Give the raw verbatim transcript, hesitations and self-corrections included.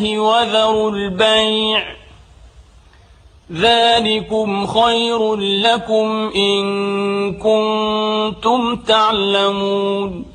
وذروا البيع ذلكم خير لكم إن كنتم تعلمون